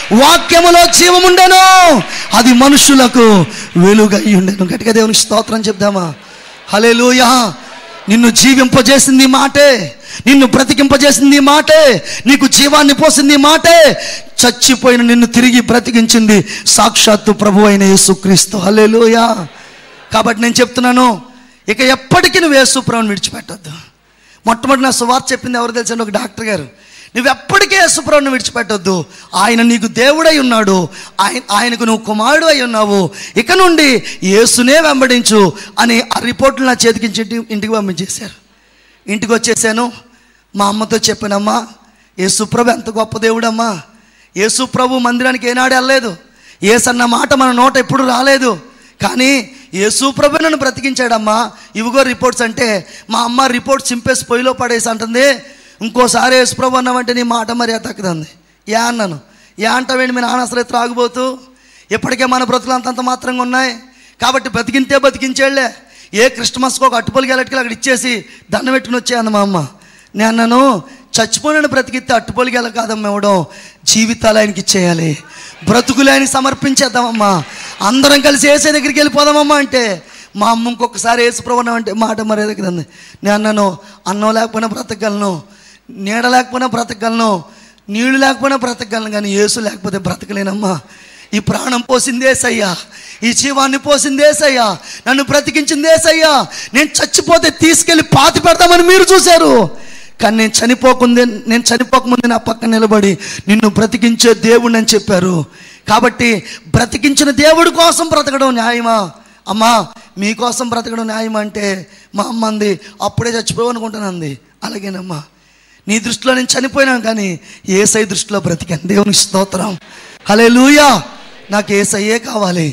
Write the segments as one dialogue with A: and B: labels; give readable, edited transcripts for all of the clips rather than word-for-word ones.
A: వాక్యములో జీవముండెను, అది మనుషులకు వెలుగై ఉండెను. గట్టిగా దేవునికి స్తోత్రం చెప్దామా? హల్లెలూయా. నిన్ను జీవింపజేసింది మాటే, నిన్ను బ్రతికింపజేసింది మాటే, నీకు జీవాన్ని పోసింది మాటే. చచ్చిపోయిన నిన్ను తిరిగి బ్రతికించింది సాక్షాత్తు ప్రభు అయిన యేసుక్రీస్తు. హల్లెలూయా. కాబట్టి నేను చెప్తున్నాను, ఇక ఎప్పటికీ నువ్వు యేసు ప్రభువుని విడిచిపెట్టొద్దు. మొట్టమొదటి నా సువార్త చెప్పింది ఎవరు తెలుసండి? ఒక డాక్టర్ గారు. నువ్వు ఎప్పటికీ యేసు ప్రభువుని విడిచిపెట్టొద్దు. ఆయన నీకు దేవుడై ఉన్నాడు, ఆయనకు నువ్వు కుమారుడు అయి ఉన్నావు. ఇక నుండి యేసునే వెంబడించు అని ఆ రిపోర్టులు నా చేతికి ఇంటికి పంపించేశారు. ఇంటికి వచ్చేసాను. మా అమ్మతో చెప్పానమ్మా, యేసు ప్రభు ఎంత గొప్ప దేవుడమ్మా. యేసు ప్రభు మందిరానికి ఏనాడు వెళ్ళలేదు, యేసన్న మాట మన నోట ఎప్పుడు రాలేదు. కానీ యేసు ప్రభు నన్ను బ్రతికించాడమ్మా, ఇవిగో రిపోర్ట్స్ అంటే. మా అమ్మ రిపోర్ట్స్ చింపేసి పొయ్యిలో పడేసి అంటుంది, ఇంకోసారి యేసు ప్రభు అన్నామంటే నీ మాట మర్యాద తక్కుదంది. యా అన్నాను. యా అంటావేంటి, మీ నాన్న అసలు త్రాగుబోతూ, ఇప్పటికే మన బ్రతుకులు అంతంత మాత్రంగా ఉన్నాయి కాబట్టి బతికింతే బతికించేళ్లే. ఏ క్రిస్మస్కి ఒక అట్టుపొలికి వెళ్ళట్టుకెళ్ళి అక్కడ ఇచ్చేసి దండం పెట్టుకుని వచ్చాను మా అమ్మ. నేను అన్నాను, చచ్చిపోయిన బ్రతికిస్తే అట్టుపొలికి వెళ్ళ కాదమ్మా ఇవ్వడం, జీవితాలు ఆయనకి ఇచ్చేయాలి, బ్రతుకులు ఆయనకి సమర్పించేద్దామమ్మా, అందరం కలిసి ఏసే దగ్గరికి వెళ్ళిపోదామమ్మా అంటే మా అమ్మ ఇంకొకసారి యేసు ప్రభువు అంటే మాట మర్యాద కదండి. నేను అన్నాను, అన్నం లేకపోయినా బ్రతకగలను, నీడ లేకపోయినా బ్రతకగలను, నీళ్లు లేకపోయినా బ్రతకగలను, కానీ యేసు లేకపోతే బ్రతకలేనమ్మా. ఈ ప్రాణం పోసిందేసయ్యా, ఈ జీవాన్ని పోసిందేసయ్యా, నన్ను బ్రతికించిందేసయ్యా. నేను చచ్చిపోతే తీసుకెళ్ళి పాతి పెడతామని మీరు చూశారు, కానీ నేను చనిపోకముందే నా పక్కన నిలబడి నిన్ను బ్రతికించే దేవుడిని అని చెప్పారు. కాబట్టి బ్రతికించిన దేవుడి కోసం బ్రతకడం న్యాయమా? అమ్మా, మీకోసం బ్రతకడం న్యాయమా అంటే మా అమ్మ అంది, అప్పుడే చచ్చిపోవనుకుంటానంది. అలాగేనమ్మా, నీ దృష్టిలో నేను చనిపోయినాను, కానీ యేసై దృష్టిలో బ్రతికాను. దేవునికి స్తోత్రం. హల్లెలూయా. నాకు యేసయ్యే కావాలి.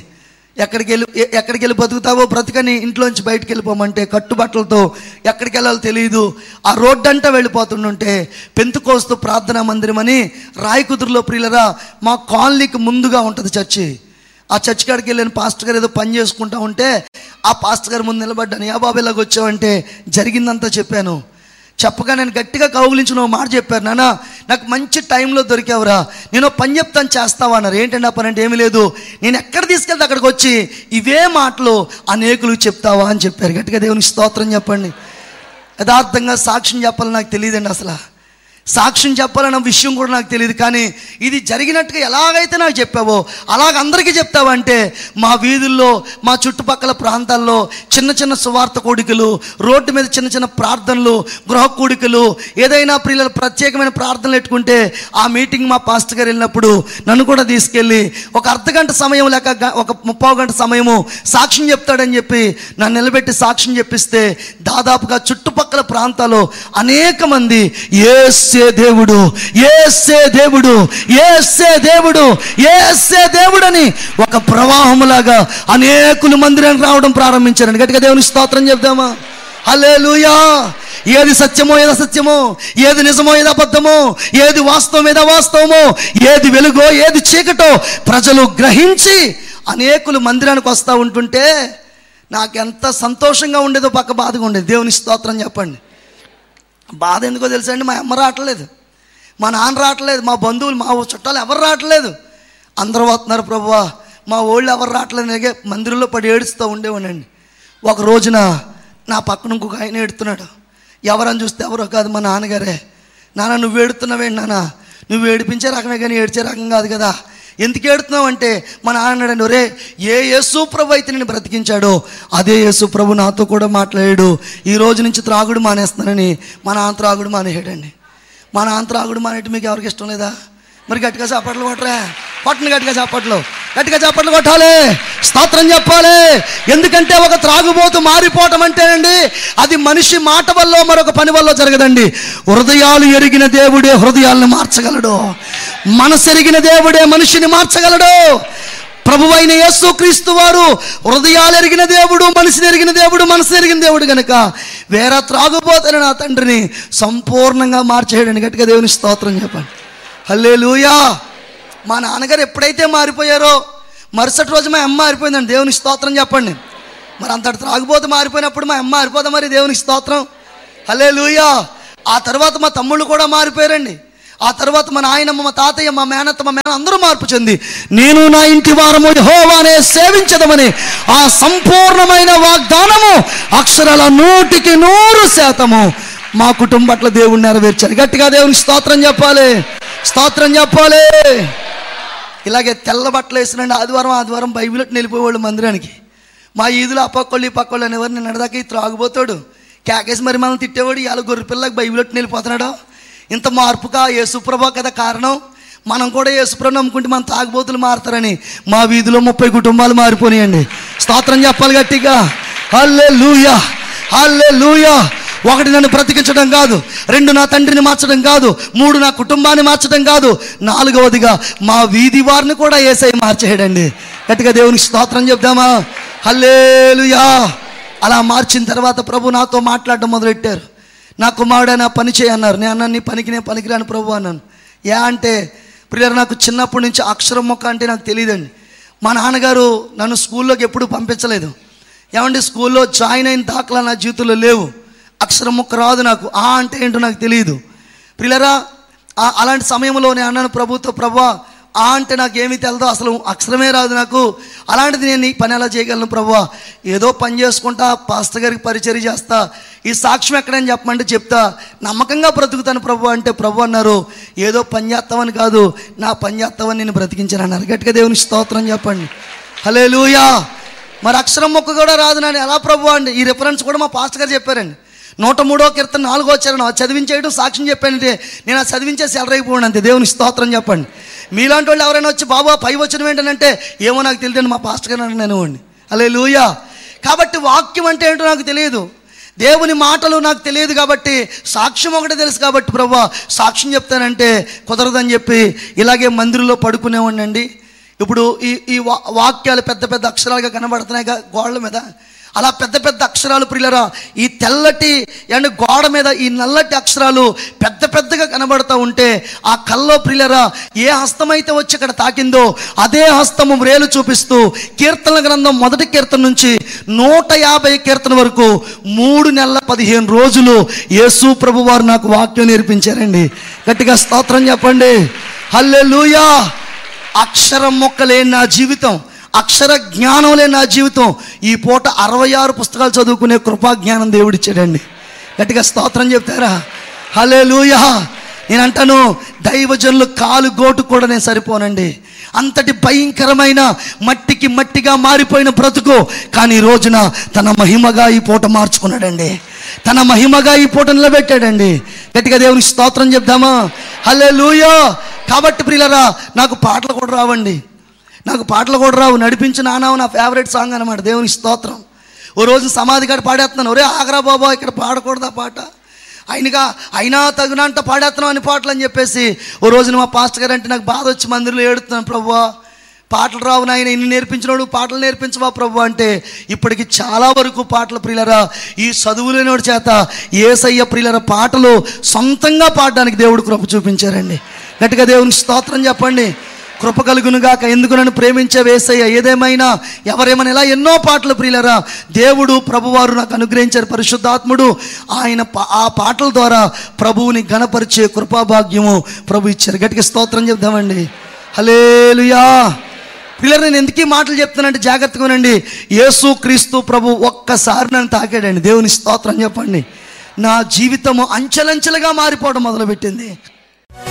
A: ఎక్కడికి వెళ్ళి బతుకుతావో బ్రతకని ఇంట్లోంచి బయటికి వెళ్ళిపోమంటే కట్టుబట్టలతో ఎక్కడికి వెళ్ళాలో తెలియదు. ఆ రోడ్డు అంతా వెళ్ళిపోతుంటే పెంతుకోస్తు ప్రార్థనా మందిరం అని రాయకుదురులో ప్రియులరా మా కాలనీకి ముందుగా ఉంటుంది చర్చి. ఆ చర్చి కాడికి వెళ్ళిన పాస్టర్ గారు ఏదో పని చేసుకుంటా ఉంటే ఆ పాస్టర్ గారు ముందు నిలబడ్డాను. యా బాబు ఇలాగ వచ్చావంటే జరిగిందంతా చెప్పాను. చెప్పగా నేను గట్టిగా కౌగిలించిన మాట చెప్పారు, నాన్న నాకు మంచి టైంలో దొరికావురా, నేను పని చెప్తాను చేస్తావా అన్నారు. ఏంటంటే ఆ పని అంటే ఏమీ లేదు, నేను ఎక్కడ తీసుకెళ్తే అక్కడికి వచ్చి ఇవే మాటలు అనేకులు చెప్తావా అని చెప్పారు. గట్టిగా దేవునికి స్తోత్రం చెప్పండి. యథార్థంగా సాక్ష్యం చెప్పాలని నాకు తెలియదండి, అసలు సాక్ష్యం చెప్పాలన్న విషయం కూడా నాకు తెలియదు. కానీ ఇది జరిగినట్టుగా ఎలాగైతే నాకు చెప్పావో అలాగ అందరికీ చెప్తావంటే మా వీధుల్లో మా చుట్టుపక్కల ప్రాంతాల్లో చిన్న చిన్న సువార్త కూడికలు, రోడ్డు మీద చిన్న చిన్న ప్రార్థనలు, గృహ కూడికలు, ఏదైనా ప్రియుల ప్రత్యేకమైన ప్రార్థనలు పెట్టుకుంటే ఆ మీటింగ్ మా పాస్టర్ గారు వెళ్ళినప్పుడు నన్ను కూడా తీసుకెళ్ళి ఒక అర్ధగంట సమయం లేక ఒక 30 గంట సమయము సాక్ష్యం చెప్తాడని చెప్పి నన్ను నిలబెట్టి సాక్ష్యం చెప్పిస్తే దాదాపుగా చుట్టుపక్కల ప్రాంతాల్లో అనేక మంది యేసే దేవుడు, యేసే దేవుడు, యేసే దేవుడు, యేసే దేవుడు అని ఒక ప్రవాహములాగా అనేకులు మందిరానికి రావడం ప్రారంభించారండి. గట్టిగా దేవునికి స్తోత్రం చెప్దామా? హల్లెలూయా. ఏది సత్యమో ఏది అసత్యమో, ఏది నిజమో ఏది అబద్ధమో, ఏది వాస్తవం ఏది అవాస్తవమో, ఏది వెలుగో ఏది చీకటో ప్రజలు గ్రహించి అనేకులు మందిరానికి వస్తూ ఉంటుంటే నాకెంత సంతోషంగా ఉండేదో పక్క బాధగా ఉండేది. దేవునికి స్తోత్రం చెప్పండి. బాధ ఎందుకో తెలుసా అండి, మా అమ్మ రావట్లేదు, మా నాన్న రావట్లేదు, మా బంధువులు మా చుట్టాలు ఎవరు రావట్లేదు. అందరూ వస్తున్నారు ప్రభువా, మా ఊళ్ళో ఎవరు రావట్లేదు. అలాగే మందిరంలో పడి ఏడుస్తూ ఉండేవాడండి. ఒక రోజున నా పక్కన ఇంకొక ఆయన ఏడుతున్నాడు. ఎవరని చూస్తే ఎవరో కాదు, మా నాన్నగారే. నాన్న నువ్వు ఏడుతున్నావేంటి నాన్న, నువ్వు ఏడిపించే రకమే కానీ ఏడ్చే రకం కాదు కదా, ఎందుకు ఏడుతున్నావు అంటే మా నాన్న అన్నాడండి, ఒరే ఏ యేసు ప్రభు అయితే నేను బ్రతికించాడో అదే యేసు ప్రభు నాతో కూడా మాట్లాడాడు, ఈ రోజు నుంచి త్రాగుడు మానేస్తున్నానని. మా నాన్న త్రాగుడు మానేయడండి. మా నాన్న త్రాగుడు మానేటి మీకు ఎవరికి ఇష్టం లేదా? మరి గట్టిగా చప్పట్లు కొట్టరా, కొట్టండి గట్టిగా చప్పట్లు కొట్టాలి, స్తోత్రం చెప్పాలి. ఎందుకంటే ఒక త్రాగుబోతు మారిపోవటం అంటేనండి అది మనిషి మాట వల్ల మరొక పని వల్ల జరగదండి. హృదయాలు ఎరిగిన దేవుడే హృదయాలను మార్చగలడు, మనసు ఎరిగిన దేవుడే మనిషిని మార్చగలడు. ప్రభువైన యేసుక్రీస్తు వారు హృదయాలు ఎరిగిన దేవుడు, మనసుని ఎరిగిన దేవుడు, మనసు ఎరిగిన దేవుడు కనుక వేరే త్రాగుబోతైన నా తండ్రిని సంపూర్ణంగా మార్చేయడండి. గట్టిగా దేవుని స్తోత్రం చెప్పండి. హల్లెలూయా. మా నాన్నగారు ఎప్పుడైతే మారిపోయారో మరుసటి రోజు మా అమ్మ మారిపోయిందండి. దేవునికి స్తోత్రం చెప్పండి. మరి అంతటి త్రాగుబోతు మారిపోయినప్పుడు మా అమ్మ మారిపోదా? మరి దేవునికి స్తోత్రం. హల్లెలూయా. ఆ తర్వాత మా తమ్ముళ్ళు కూడా మారిపోయారండి. ఆ తర్వాత మా నాయనమ్మ, మా తాతయ్య, మా మేనత్త, మా మేన అందరూ మార్పు చెంది నేను నా ఇంటి వారము యెహోవానే సేవించదమని ఆ సంపూర్ణమైన వాగ్దానము అక్షరాల 100% మా కుటుంబం పట్ల దేవుడు నెరవేర్చాడు. గట్టిగా దేవునికి స్తోత్రం చెప్పాలి, స్తోత్రం చెప్పాలి. ఇలాగే తెల్ల బట్టలు వేసినండి ఆదివారం బైబిల్ వెళ్ళిపోయేవాళ్ళు మందిరానికి. మా ఈదులో ఆ పక్కోళ్ళు ఈ పక్కోళ్ళు అనేవారు. నేను అడదాకా ఈ త్రాగుపోతాడు కేకేసి మరి మనం తిట్టేవాడు, ఇవాళ గొర్రె పిల్లకి బైబిల్ వెళ్ళిపోతున్నాడు. ఇంత మార్పుగా యేసుప్రభు కదా కారణం. మనం కూడా యేసుప్రభు నమ్ముకుంటే మన తాగుబోతులు మారుతారని మా వీధిలో 30 కుటుంబాలు మారిపోయాయండి. స్తోత్రం చెప్పాలి గట్టిగా. హల్లెలూయా, హల్లెలూయా. 1 నన్ను బ్రతికించడం కాదు, 2 నా తండ్రిని మార్చడం కాదు, 3 నా కుటుంబాన్ని మార్చడం కాదు, 4వదిగా మా వీధి వారిని కూడా యేసయ్య మార్చేయడండి. గట్టిగా దేవునికి స్తోత్రం చెప్దామా? హల్లెలూయా. అలా మార్చిన తర్వాత ప్రభు నాతో మాట్లాడడం మొదలెట్టారు. నా కుమారుడు నా పని చేయన్నారు. నేను అన్నాను, నీ పనికి నేను పనికిరాను ప్రభు అన్నాను. అంటే ప్రియులారా, నాకు చిన్నప్పటి నుంచి అక్షరం మొక్క అంటే నాకు తెలియదండి. మా నాన్నగారు నన్ను స్కూల్లోకి ఎప్పుడు పంపించలేదు. ఏమంటే స్కూల్లో జాయిన్ అయిన దాఖలా నా జీవితంలో లేవు. అక్షరం మొక్క రాదు నాకు. అంటే ఏంటో నాకు తెలియదు. ప్రియులారా, అలాంటి సమయంలో నేను అన్నాను ప్రభుతో, ప్రభువా అంటే నాకేమీ తెలదు, అసలు అక్షరమే రాదు నాకు. అలాంటిది నేను ఈ పని ఎలా చేయగలను ప్రభువా? ఏదో పని చేసుకుంటా, పాస్టర్ గారికి పరిచర్య చేస్తా, ఈ సాక్ష్యం ఎక్కడని చెప్పమంటే చెప్తా, నమ్మకంగా బ్రతుకుతాను ప్రభు అంటే ప్రభు అన్నారు, ఏదో పని చేస్తామని కాదు, నా పని చేస్తామని నేను బ్రతికించాను అన్నారు. గట్టిగా దేవుని స్తోత్రం చెప్పండి. హల్లెలూయా. మరి అక్షరం మొక్క కూడా రాదు నాని ఎలా ప్రభు అండి? ఈ రిఫరెన్స్ కూడా మా పాస్టర్ గారు చెప్పారండి. 103వ కీర్తన 4వ చరణం చదివించేయడం సాక్ష్యం చెప్పానంటే నేను ఆ చదివించే సెలరైపోయాను అంతే. దేవుని స్తోత్రం చెప్పండి. మీలాంటి వాళ్ళు ఎవరైనా వచ్చి బాబా పై వచ్చిన ఏంటంటే ఏమో నాకు తెలియదు మా పాస్టర్ గారు అనేవాడిని. హల్లెలూయా. కాబట్టి వాక్యం అంటే ఏంటో నాకు తెలియదు, దేవుని మాటలు నాకు తెలియదు. కాబట్టి సాక్ష్యం ఒకటే తెలుసు. కాబట్టి ప్రభువా సాక్ష్యం చెప్తానంటే కుదరదని చెప్పి ఇలాగే మందిరంలో పడుకునేవాడినండి. ఇప్పుడు ఈ వాక్యాలు పెద్ద పెద్ద అక్షరాలుగా కనబడుతున్నాయి గోడల మీద. అలా పెద్ద పెద్ద అక్షరాలు ప్రియులరా, ఈ తెల్లటి అండ్ గోడ మీద ఈ నల్లటి అక్షరాలు పెద్ద పెద్దగా కనబడుతూ ఉంటే ఆ కల్లో ప్రియులరా ఏ హస్తమైతే వచ్చి ఇక్కడ తాకిందో అదే హస్తము వ్రేలు చూపిస్తూ కీర్తన గ్రంథం 1వ కీర్తన నుంచి 150 కీర్తన వరకు 3 నెలల 15 రోజులు యేసు ప్రభు వారు నాకు వాక్యం నేర్పించారండి. గట్టిగా స్తోత్రం చెప్పండి. హల్లెలూయా. అక్షరం మొక్కలే నా జీవితం, అక్షర జ్ఞానం లేని నా జీవితం. ఈ పూట 66 పుస్తకాలు చదువుకునే కృపా జ్ఞానం దేవుడిచ్చాడండి. గట్టిగా స్తోత్రం చెప్తారా? హల్లెలూయా. నేను అంటాను, దైవజనులు కాలు గోటు కూడా నేను సరిపోనండి. అంతటి భయంకరమైన మట్టికి మట్టిగా మారిపోయిన బ్రతుకు, కానీ ఈ రోజున తన మహిమగా ఈ పూట మార్చుకున్నాడండి, తన మహిమగా ఈ పూట నిలబెట్టాడండి. గట్టిగా దేవునికి స్తోత్రం చెప్దామా? హల్లెలూయా. కాబట్టి ప్రియులరా, నాకు పాటలు కూడా రావండి, నాకు పాటలు కూడా రావు. నడిపించు నానావు నా ఫేవరెట్ సాంగ్ అనమాట. దేవునికి స్తోత్రం. ఓ రోజు సమాధి కాడ పాడేస్తున్నాను, ఒరే ఆగరా బాబా ఇక్కడ పాడకూడదు ఆ పాట, అయినా తగినంత పాడేస్తున్నాం అని పాటలు అని చెప్పేసి ఓ రోజున మా పాస్టర్ గారు అంటే నాకు బాధ వచ్చి మందిరంలో ఏడుతున్నాను, ప్రభువా పాటలు రావు నాయన, ఇన్ని నేర్పించినోడు పాటలు నేర్పించవా ప్రభు అంటే ఇప్పటికి చాలా వరకు పాటలు ప్రియులరా ఈ చదువులేనోడి చేత యేసయ్య ప్రియులరా పాటలు సొంతంగా పాడడానికి దేవుడు కృప చూపించారండి. గట్టిగా దేవునికి స్తోత్రం చెప్పండి. కృప కలుగునుగాక. ఎందుకు నన్ను ప్రేమించే యేసయ్య, ఏదేమైనా ఎవరేమైనా ఇలా ఎన్నో పాటలు ప్రియులరా దేవుడు ప్రభువారు నాకు అనుగ్రహించారు. పరిశుద్ధాత్ముడు ఆయన ఆ పాటల ద్వారా ప్రభువుని ఘనపరిచే కృపాభాగ్యము ప్రభు ఇచ్చారు. గట్టిగా స్తోత్రం చెప్దామండి. హల్లెలూయా. పిల్లలు నేను ఎందుకు ఈ మాటలు చెప్తానంటే జాగ్రత్తగా వినండి. యేసు క్రీస్తు ప్రభు ఒక్కసారి నన్ను తాకాడండి. దేవుని స్తోత్రం చెప్పండి. నా జీవితము అంచెలంచెలుగా మారిపోవడం మొదలుపెట్టింది.